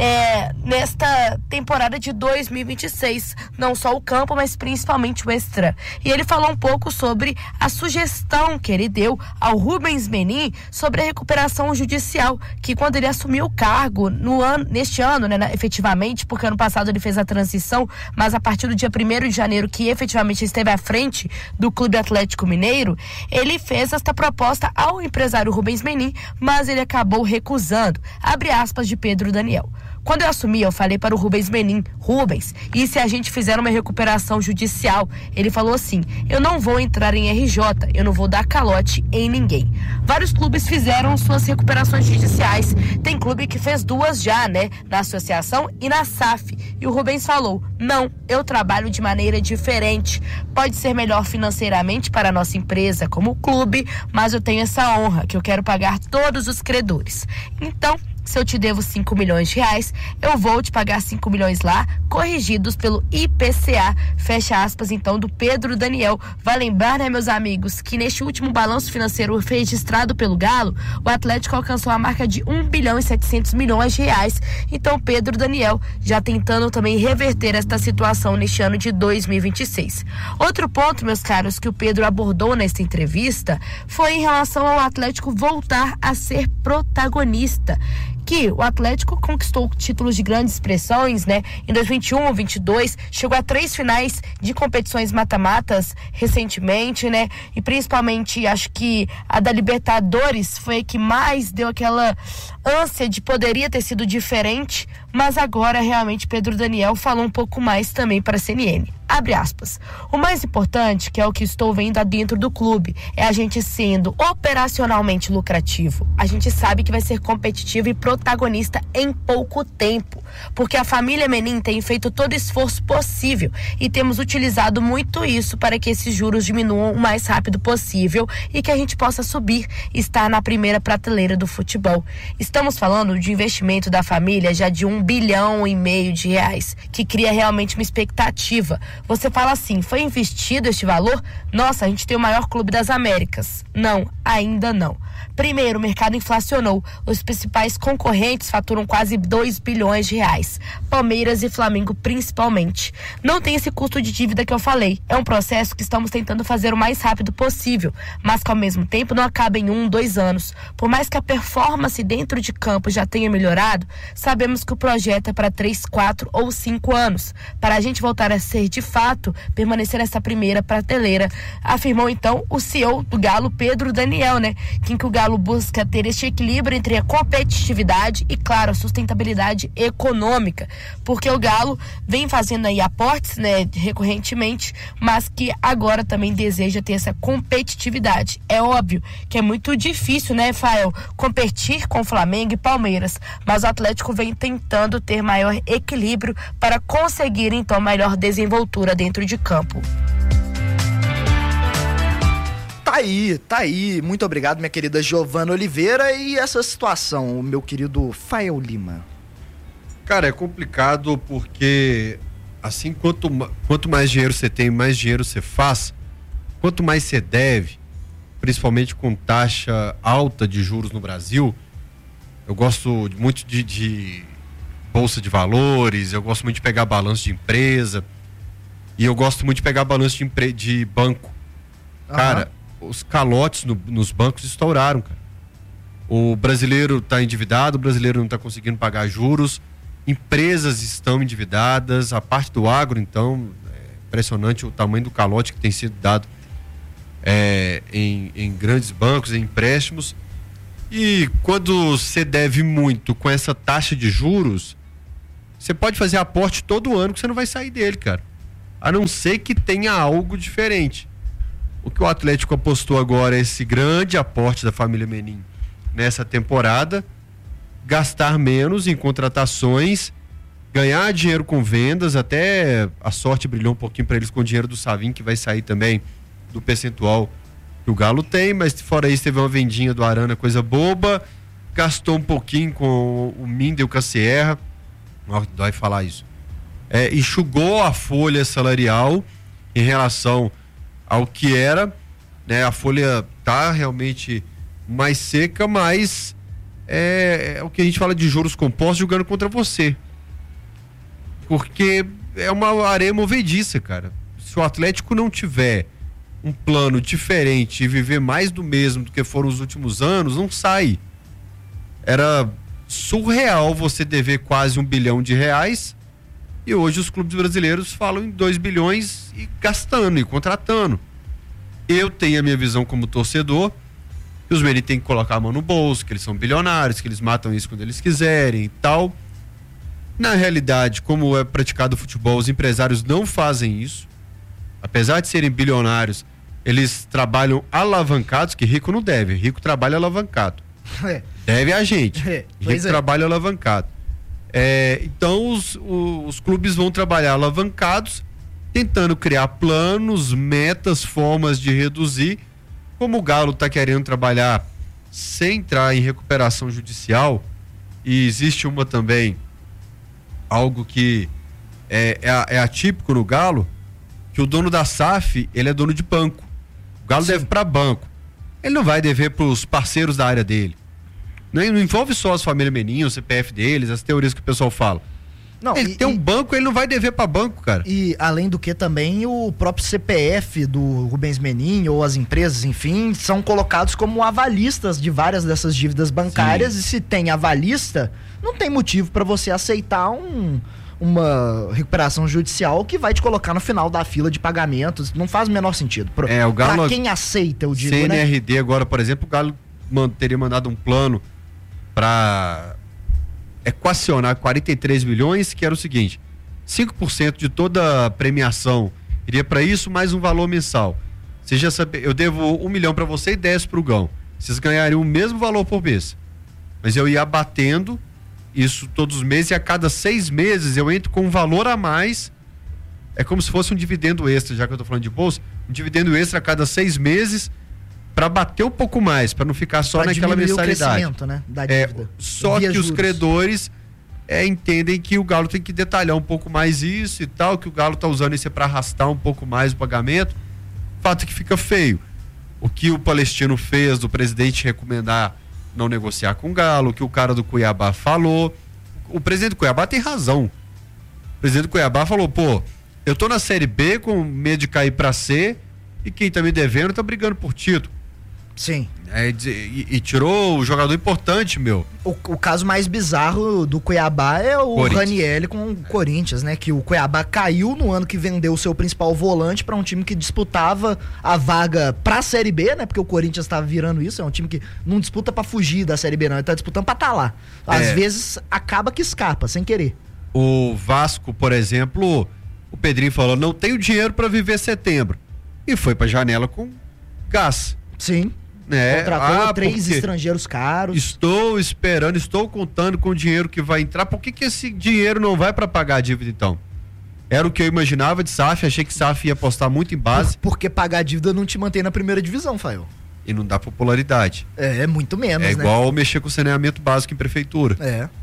nesta temporada de 2026, não só o campo, mas principalmente o extra. E ele falou um pouco sobre a sugestão que ele deu ao Rubens Menin sobre a recuperação judicial, que quando ele assumiu o cargo neste ano, né, efetivamente, porque ano passado ele fez a transição, mas a partir do dia 1º de janeiro, que efetivamente esteve à frente do Clube Atlético Mineiro, ele fez esta proposta ao empresário Rubens Menin, mas ele acabou recusando. Abre aspas de Pedro Daniel. Quando eu assumi, eu falei para o Rubens Menin: Rubens, e se a gente fizer uma recuperação judicial? Ele falou assim: eu não vou entrar em RJ, eu não vou dar calote em ninguém. Vários clubes fizeram suas recuperações judiciais. Tem clube que fez 2 já, né? Na associação e na SAF. E o Rubens falou: não, eu trabalho de maneira diferente. Pode ser melhor financeiramente para a nossa empresa como clube, mas eu tenho essa honra, que eu quero pagar todos os credores. Então, se eu te devo 5 milhões de reais, eu vou te pagar 5 milhões lá, corrigidos pelo IPCA, fecha aspas, então, do Pedro Daniel. Vai lembrar, né, meus amigos, que neste último balanço financeiro registrado pelo Galo, o Atlético alcançou a marca de 1 bilhão e 700 milhões de reais. Então, Pedro Daniel já tentando também reverter esta situação neste ano de 2026. Outro ponto, meus caros, que o Pedro abordou nesta entrevista foi em relação ao Atlético voltar a ser protagonista, que o Atlético conquistou títulos de grandes expressões, né? Em 2021, 2022, chegou a 3 finais de competições mata-matas recentemente, né? E principalmente, acho que a da Libertadores foi a que mais deu aquela ânsia de poderia ter sido diferente, mas agora realmente Pedro Daniel falou um pouco mais também para a CNN. Abre aspas. O mais importante, que é o que estou vendo dentro do clube, é a gente sendo operacionalmente lucrativo. A gente sabe que vai ser competitivo e protagonista em pouco tempo, porque a família Menin tem feito todo o esforço possível e temos utilizado muito isso para que esses juros diminuam o mais rápido possível e que a gente possa subir e estar na primeira prateleira do futebol. Estamos falando de investimento da família já de 1,5 bilhão de reais, que cria realmente uma expectativa. Você fala assim: foi investido este valor? Nossa, a gente tem o maior clube das Américas. Não, ainda não. Primeiro, o mercado inflacionou. Os principais concorrentes faturam quase 2 bilhões de reais. Palmeiras e Flamengo principalmente. Não tem esse custo de dívida que eu falei. É um processo que estamos tentando fazer o mais rápido possível, mas que ao mesmo tempo não acaba em 1, 2 anos. Por mais que a performance dentro de campo já tenha melhorado, sabemos que o projeto é para 3, 4 ou 5 anos. Para a gente voltar a ser de fato, permanecer nessa primeira prateleira, afirmou então o CEO do Galo, Pedro Daniel, né? Que o Galo busca ter este equilíbrio entre a competitividade e, claro, a sustentabilidade econômica, porque o Galo vem fazendo aí aportes, né, recorrentemente, mas que agora também deseja ter essa competitividade. É óbvio que é muito difícil, né, Fael, competir com Flamengo e Palmeiras, mas o Atlético vem tentando ter maior equilíbrio para conseguir, então, melhor desenvoltura dentro de campo. Tá Tá aí. Muito obrigado, minha querida Giovana Oliveira. E essa situação, meu querido Fael Lima? Cara, é complicado porque, assim, quanto mais dinheiro você tem, mais dinheiro você faz, quanto mais você deve, principalmente com taxa alta de juros no Brasil. Eu gosto muito de bolsa de valores, eu gosto muito de pegar balanço de empresa e eu gosto muito de pegar balanço de banco. Cara, os calotes nos bancos estouraram, cara. O brasileiro está endividado, o brasileiro não está conseguindo pagar juros, empresas estão endividadas, a parte do agro, então, é impressionante o tamanho do calote que tem sido dado em grandes bancos, em empréstimos. E quando você deve muito com essa taxa de juros, você pode fazer aporte todo ano que você não vai sair dele, cara. A não ser que tenha algo diferente. O que o Atlético apostou agora é esse grande aporte da família Menin nessa temporada, gastar menos em contratações, ganhar dinheiro com vendas, até a sorte brilhou um pouquinho para eles com o dinheiro do Savin, que vai sair também do percentual que o Galo tem, mas fora isso teve uma vendinha do Arana, coisa boba, gastou um pouquinho com o Minda e o Cassierra, dói falar isso, enxugou a folha salarial em relação ao que era, né? A folha tá realmente mais seca, mas é o que a gente fala de juros compostos jogando contra você, porque é uma areia movediça, cara. Se o Atlético não tiver um plano diferente e viver mais do mesmo do que foram os últimos anos, não sai. Era surreal você dever quase R$1 bilhão e hoje os clubes brasileiros falam em 2 bilhões e gastando e contratando. Eu tenho a minha visão como torcedor, que os Menin têm que colocar a mão no bolso, que eles são bilionários, que eles matam isso quando eles quiserem e tal. Na realidade, como é praticado o futebol, os empresários não fazem isso. Apesar de serem bilionários, eles trabalham alavancados, que rico não deve, rico trabalha alavancado. Deve a gente. Rico trabalha alavancado. Então os clubes vão trabalhar alavancados, tentando criar planos, metas, formas de reduzir. Como o Galo está querendo trabalhar sem entrar em recuperação judicial, e existe uma também, algo que é atípico no Galo, que o dono da SAF, ele é dono de banco. O Galo deve para banco. Ele não vai dever para os parceiros da área dele. Não envolve só as famílias Menin, o CPF deles, as teorias que o pessoal fala. Não, ele tem um banco, ele não vai dever para banco, cara. E além do que também o próprio CPF do Rubens Menin ou as empresas, enfim, são colocados como avalistas de várias dessas dívidas bancárias. Sim. E se tem avalista, não tem motivo para você aceitar uma recuperação judicial que vai te colocar no final da fila de pagamentos. Não faz o menor sentido. O Galo, pra quem aceita, eu digo, CNRD, né? Agora, por exemplo, o Galo teria mandado um plano para equacionar 43 milhões, que era o seguinte: 5% de toda a premiação iria para isso, mais um valor mensal. Você já sabe, eu devo 1 milhão para você e 10 para o Gão. Vocês ganhariam o mesmo valor por mês. Mas eu ia abatendo isso todos os meses, e a cada 6 meses eu entro com um valor a mais. É como se fosse um dividendo extra, já que eu tô falando de bolsa, um dividendo extra a cada 6 meses para bater um pouco mais, para não ficar só pra naquela mensalidade. O crescimento, né, da dívida. Só que os credores entendem que o Galo tem que detalhar um pouco mais isso e tal, que o Galo tá usando isso para arrastar um pouco mais o pagamento. Fato é que fica feio. O que o Palestino fez do presidente recomendar não negociar com o Galo, o que o cara do Cuiabá falou. O presidente do Cuiabá tem razão. O presidente do Cuiabá falou, eu tô na Série B com medo de cair pra C, e quem tá me devendo tá brigando por título. Sim. E tirou o jogador importante, meu. O caso mais bizarro do Cuiabá é o Ranieri com o Corinthians, né? Que o Cuiabá caiu no ano que vendeu o seu principal volante para um time que disputava a vaga pra Série B, né? Porque o Corinthians tá virando isso, é um time que não disputa pra fugir da Série B, não. Ele tá disputando pra estar lá. Às vezes acaba que escapa, sem querer. O Vasco, por exemplo, o Pedrinho falou, não tenho dinheiro para viver setembro. E foi pra janela com gás. Sim. Contratou 3 estrangeiros caros. Estou esperando, estou contando com o dinheiro que vai entrar. Por que esse dinheiro não vai para pagar a dívida, então? Era o que eu imaginava de SAF, achei que SAF ia apostar muito em base. Porque pagar a dívida não te mantém na primeira divisão, Fael. E não dá popularidade. É muito menos, né? É igual mexer com saneamento básico em prefeitura.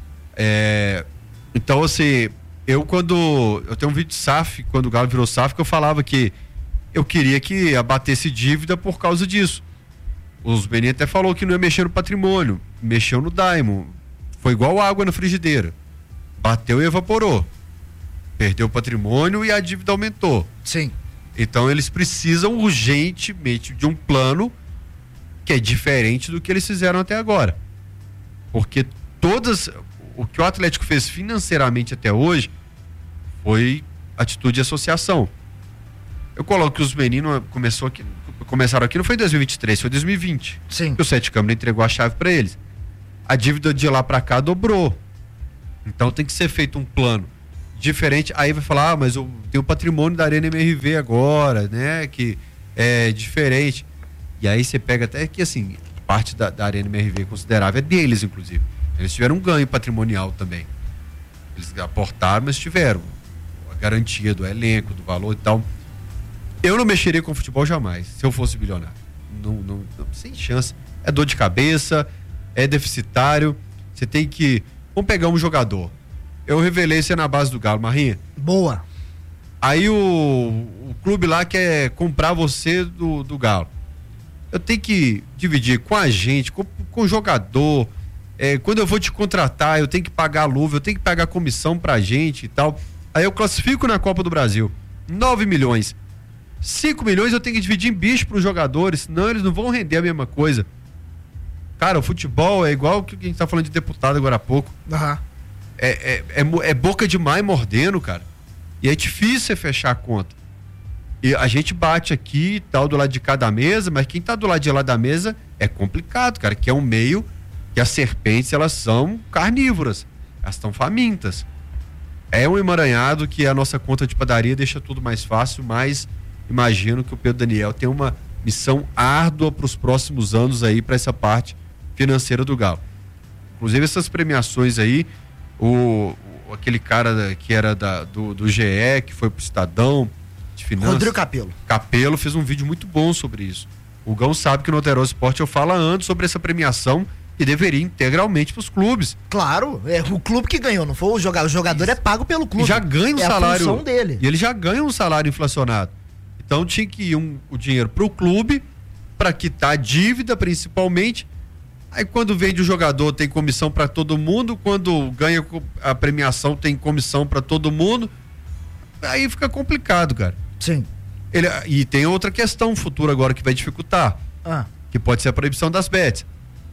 Então, assim, eu tenho um vídeo de SAF, quando o Galo virou SAF, que eu falava que eu queria que abatesse dívida por causa disso. Os meninos até falou que não ia mexer no patrimônio, mexeu no Daimon. Foi igual água na frigideira. Bateu e evaporou. Perdeu o patrimônio e a dívida aumentou. Sim. Então eles precisam urgentemente de um plano que é diferente do que eles fizeram até agora. Porque o que o Atlético fez financeiramente até hoje foi atitude de associação. Eu coloco que os meninos começaram aqui, não foi em 2023, foi em 2020. Sim. Que o Sete Câmara entregou a chave para eles. A dívida de lá para cá dobrou. Então tem que ser feito um plano diferente. Aí vai falar, mas eu tenho o patrimônio da Arena MRV agora, né? Que é diferente. E aí você pega até que, assim, parte da Arena MRV considerável é deles, inclusive. Eles tiveram um ganho patrimonial também. Eles aportaram, mas tiveram a garantia do elenco, do valor e tal. Eu não mexeria com futebol jamais, se eu fosse bilionário. Não, sem chance. É dor de cabeça, é deficitário. Você tem que... Vamos pegar um jogador. Eu revelei isso na base do Galo, Marrinha. Boa. Aí o clube lá quer comprar você do Galo. Eu tenho que dividir com a gente, com o jogador. Quando eu vou te contratar, eu tenho que pagar a luva, eu tenho que pagar comissão pra gente e tal. Aí eu classifico na Copa do Brasil. 9 milhões. 5 milhões eu tenho que dividir em bicho pros jogadores, senão eles não vão render a mesma coisa. Cara, o futebol é igual o que a gente tá falando de deputado agora há pouco. Uhum. É boca demais mordendo, cara. E é difícil você fechar a conta. E a gente bate aqui e tal, do lado de cada mesa, mas quem tá do lado de lá da mesa é complicado, cara, que é um meio que as serpentes, elas são carnívoras. Elas estão famintas. É um emaranhado que a nossa conta de padaria deixa tudo mais fácil, mas imagino que o Pedro Daniel tem uma missão árdua para os próximos anos aí, para essa parte financeira do Galo. Inclusive essas premiações aí, aquele cara que era do GE, que foi pro Estadão de Finanças. Rodrigo Capello. Capello fez um vídeo muito bom sobre isso. O Gão sabe que no Alterosa Esporte eu falo antes sobre essa premiação que deveria integralmente pros clubes. Claro, é o clube que ganhou, não foi o jogador. O jogador é pago pelo clube. E já ganha um salário. É a função dele. E ele já ganha um salário inflacionado. Então tinha que ir o dinheiro pro clube para quitar a dívida, principalmente. Aí quando vende o jogador tem comissão para todo mundo, quando ganha a premiação tem comissão para todo mundo. Aí fica complicado, cara. Sim. E tem outra questão futura agora que vai dificultar. Que pode ser a proibição das bets.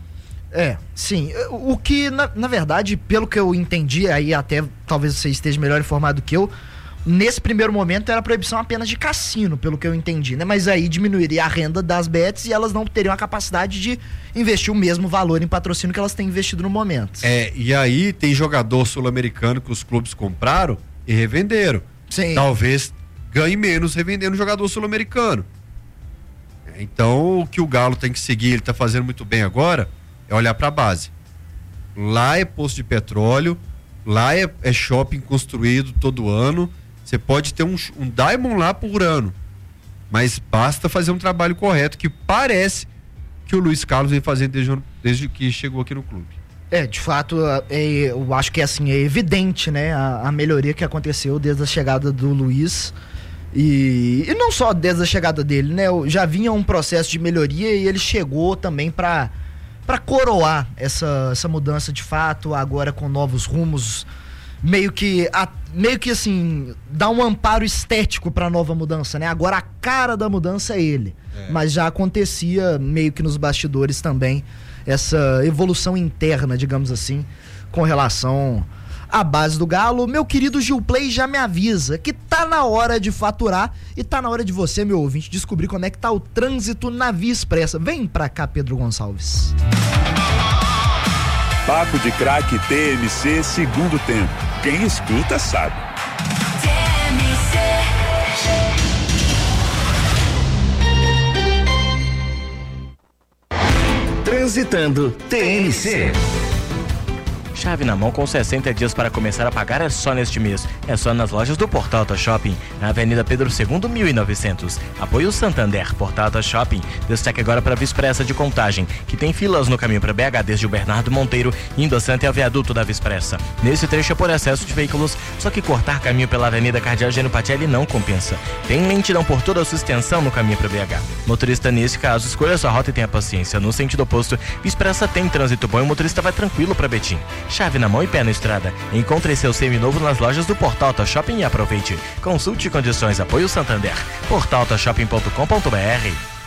Sim. O que, na verdade, pelo que eu entendi, aí até talvez você esteja melhor informado do que eu, nesse primeiro momento era a proibição apenas de cassino, pelo que eu entendi, né? Mas aí diminuiria a renda das bets e elas não teriam a capacidade de investir o mesmo valor em patrocínio que elas têm investido no momento. E aí tem jogador sul-americano que os clubes compraram e revenderam. Sim. Talvez ganhe menos revendendo jogador sul-americano. Então o que o Galo tem que seguir, ele tá fazendo muito bem agora, é olhar para a base. Lá é posto de petróleo, lá é shopping construído todo ano. Você pode ter um Diamond lá por ano, mas basta fazer um trabalho correto, que parece que o Luiz Carlos vem fazendo desde que chegou aqui no clube. De fato, eu acho que é evidente, né, a melhoria que aconteceu desde a chegada do Luiz. E não só desde a chegada dele, né? Já vinha um processo de melhoria e ele chegou também para coroar essa mudança de fato, agora com novos rumos, meio que assim, dá um amparo estético para a nova mudança, né? Agora a cara da mudança é ele, mas já acontecia meio que nos bastidores também essa evolução interna, digamos assim, com relação à base do Galo. Meu querido Gil Play já me avisa que tá na hora de faturar e tá na hora de você, meu ouvinte, descobrir como é que tá o trânsito na Via Expressa. Vem pra cá, Pedro Gonçalves. Papo de Craque TMC segundo tempo. Quem escuta sabe. Transitando TMC. Chave na mão com 60 dias para começar a pagar é só neste mês. É só nas lojas do Portal Auto Shopping, na Avenida Pedro II, 1900. Apoio Santander, Portal Auto Shopping. Destaque agora para a Vispressa de Contagem, que tem filas no caminho para BH desde o Bernardo Monteiro, indo a Santa e ao viaduto da Vispressa. Nesse trecho é por excesso de veículos, só que cortar caminho pela Avenida Cardeal Gênio Patelli não compensa. Tem lentidão por toda a sua extensão no caminho para BH. Motorista, nesse caso, escolha sua rota e tenha paciência. No sentido oposto, Vispressa tem trânsito bom e o motorista vai tranquilo para Betim. Chave na mão e pé na estrada. Encontre seu seminovo nas lojas do Portal Auto Shopping e aproveite. Consulte condições. Apoio Santander. portalautoshop.com.br.